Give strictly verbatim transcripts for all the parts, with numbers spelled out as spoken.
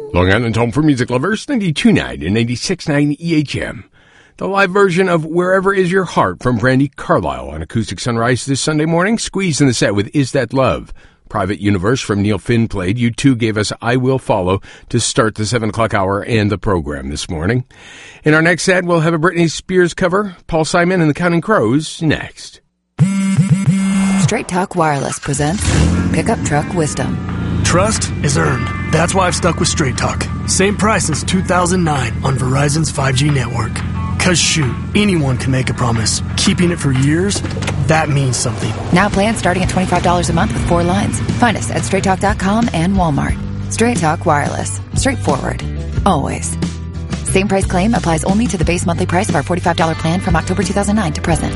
Long Island's home for music lovers, ninety-two point nine and ninety-six point nine E H M. The live version of Wherever Is Your Heart from Brandy Carlisle on Acoustic Sunrise this Sunday morning. Squeezed in the set with Is That Love. Private Universe from Neil Finn played. U two gave us I Will Follow to start the seven o'clock hour and the program this morning. In our next set, we'll have a Britney Spears cover. Paul Simon and the Counting Crows next. Straight Talk Wireless presents Pickup Truck Wisdom. Trust is earned. That's why I've stuck with Straight Talk. Same price since two thousand nine on Verizon's five G network. Cause shoot, anyone can make a promise. Keeping it for years, that means something. Now plans starting at twenty-five dollars a month with four lines. Find us at straight talk dot com and Walmart. Straight Talk Wireless. Straightforward. Always. Same price claim applies only to the base monthly price of our forty-five dollars plan from October two thousand nine to present.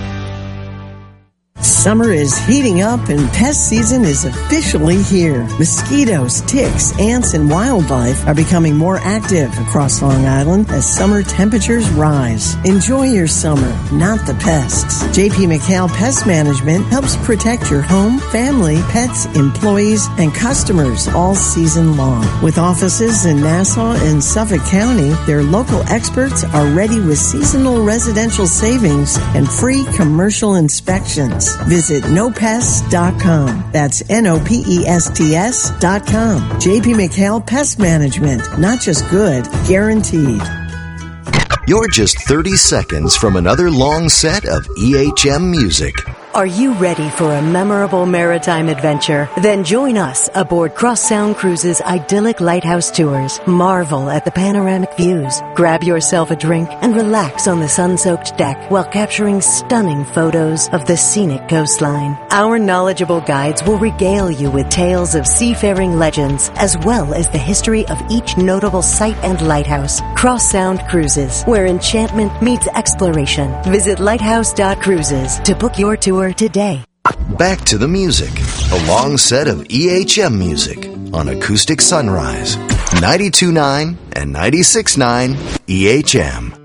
Summer is heating up and pest season is officially here. Mosquitoes, ticks, ants, and wildlife are becoming more active across Long Island as summer temperatures rise. Enjoy your summer, not the pests. J P McHale Pest Management helps protect your home, family, pets, employees, and customers all season long. With offices in Nassau and Suffolk County, their local experts are ready with seasonal residential savings and free commercial inspections. Visit no pests dot com. That's N O P E S T S dot com. J P McHale Pest Management. Not just good, guaranteed. You're just thirty seconds from another long set of E H M music. Are you ready for a memorable maritime adventure? Then join us aboard Cross Sound Cruises' idyllic lighthouse tours. Marvel at the panoramic views. Grab yourself a drink and relax on the sun-soaked deck while capturing stunning photos of the scenic coastline. Our knowledgeable guides will regale you with tales of seafaring legends as well as the history of each notable site and lighthouse. Cross Sound Cruises, where enchantment meets exploration. Visit lighthouse dot cruises to book your tour today. Back to the music. A long set of E H M music on Acoustic Sunrise. ninety-two point nine and ninety-six point nine E H M.